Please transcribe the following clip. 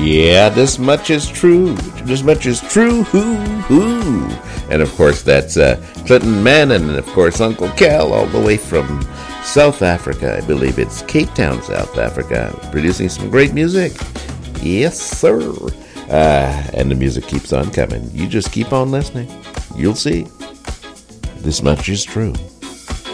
Yeah, this much is true. This much is true. Hoo. And of course, that's Clinton Mannon, and of course, Uncle Cal, all the way from South Africa. I believe it's Cape Town, South Africa, producing some great music. Yes, sir. And the music keeps on coming. You just keep on listening. You'll see. This much is true.